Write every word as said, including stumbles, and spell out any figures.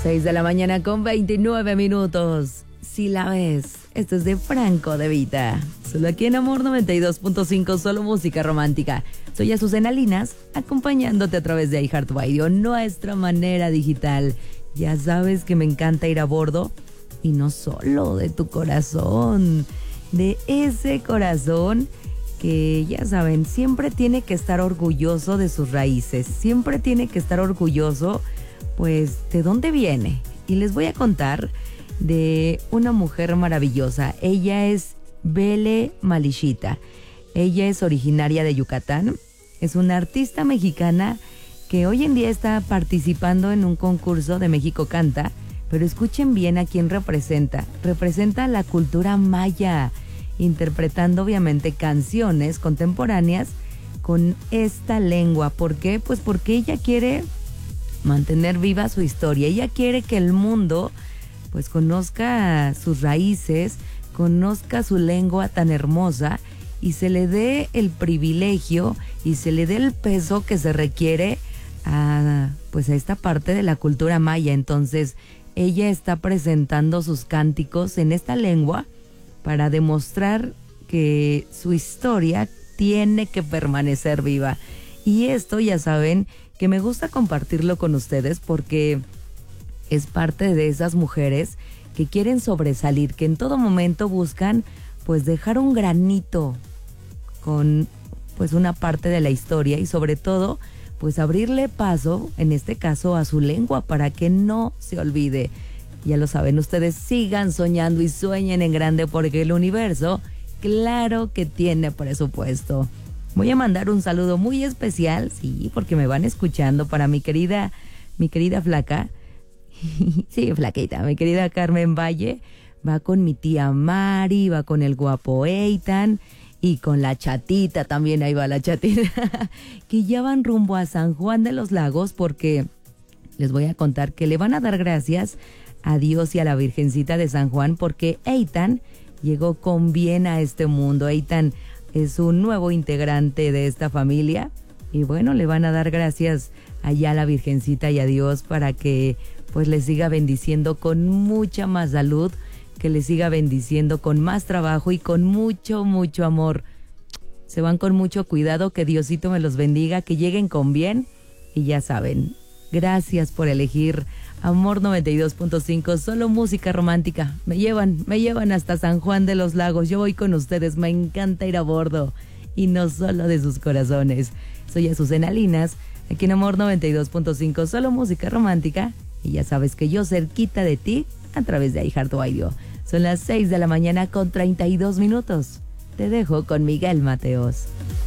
seis de la mañana con veintinueve minutos. Si la ves, esto es de Franco De Vita. Solo aquí en Amor noventa y dos punto cinco, solo música romántica. Soy Azucena Linas, acompañándote a través de iHeartRadio, nuestra manera digital. Ya sabes que me encanta ir a bordo, y no solo de tu corazón, de ese corazón que, ya saben, siempre tiene que estar orgulloso de sus raíces, siempre tiene que estar orgulloso, pues, de dónde viene. Y les voy a contar de una mujer maravillosa. Ella es Bele Malichita. Ella es originaria de Yucatán. Es una artista mexicana que hoy en día está participando en un concurso de México Canta. Pero escuchen bien a quién representa. Representa la cultura maya, interpretando obviamente canciones contemporáneas con esta lengua. ¿Por qué? Pues porque ella quiere mantener viva su historia. Ella quiere que el mundo pues conozca sus raíces, conozca su lengua tan hermosa y se le dé el privilegio y se le dé el peso que se requiere a, pues a esta parte de la cultura maya. Entonces ella está presentando sus cánticos en esta lengua para demostrar que su historia tiene que permanecer viva. Y esto, ya saben, que me gusta compartirlo con ustedes porque es parte de esas mujeres que quieren sobresalir, que en todo momento buscan pues dejar un granito con pues una parte de la historia y sobre todo pues abrirle paso, en este caso a su lengua, para que no se olvide. Ya lo saben, ustedes sigan soñando y sueñen en grande porque el universo, claro que tiene presupuesto. Voy a mandar un saludo muy especial, sí, porque me van escuchando, para mi querida, mi querida flaca, sí, flaquita, mi querida Carmen Valle, va con mi tía Mari, va con el guapo Eitan y con la chatita, también ahí va la chatita, que ya van rumbo a San Juan de los Lagos porque les voy a contar que le van a dar gracias a Dios y a la Virgencita de San Juan porque Eitan llegó con bien a este mundo. Eitan es un nuevo integrante de esta familia y bueno, le van a dar gracias allá a la Virgencita y a Dios para que pues le siga bendiciendo con mucha más salud, que le siga bendiciendo con más trabajo y con mucho, mucho amor. Se van con mucho cuidado, que Diosito me los bendiga, que lleguen con bien y ya saben, gracias por elegir Amor noventa y dos punto cinco, solo música romántica. Me llevan, me llevan hasta San Juan de los Lagos, yo voy con ustedes, me encanta ir a bordo y no solo de sus corazones. Soy Azucena Linas, aquí en Amor noventa y dos punto cinco, solo música romántica. Y ya sabes que yo cerquita de ti a través de iHeartRadio. Son las seis de la mañana con treinta y dos minutos. Te dejo con Miguel Mateos.